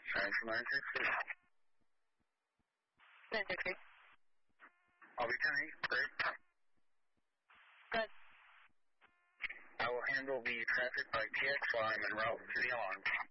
Central 960. 960. I'll be 10-8. Great. Good. I will handle the traffic by TX while I'm en route to the alarm.